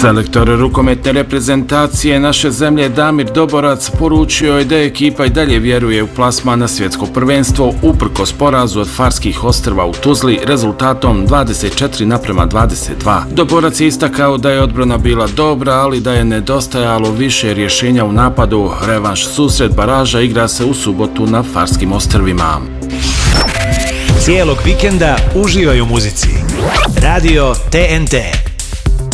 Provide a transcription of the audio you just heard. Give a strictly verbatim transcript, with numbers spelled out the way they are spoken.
Selektor rukometne reprezentacije naše zemlje Damir Doborac poručio je da ekipa i dalje vjeruje u plasman na svjetsko prvenstvo uprkos porazu od Farskih ostrva u Tuzli rezultatom dvadeset četiri naprema dvadeset dva. Doborac je istakao da je odbrana bila dobra, ali da je nedostajalo više rješenja u napadu. Revanš susret baraža igra se u subotu na Farskim ostrvima. Cijelog vikenda uživaj u muzici. Radio T N T.